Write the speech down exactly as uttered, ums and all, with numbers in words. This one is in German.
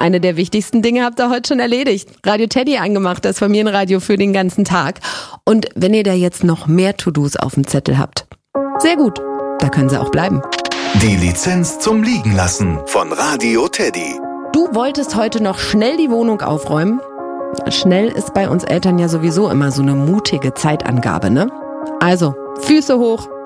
eine der wichtigsten Dinge habt ihr heute schon erledigt. Radio Teddy angemacht, das Familienradio für den ganzen Tag. Und wenn ihr da jetzt noch mehr To-Dos auf dem Zettel habt, sehr gut, da können sie auch bleiben. Die Lizenz zum Liegenlassen von Radio Teddy. Du wolltest heute noch schnell die Wohnung aufräumen? Schnell ist bei uns Eltern ja sowieso immer so eine mutige Zeitangabe, ne? Also, Füße hoch,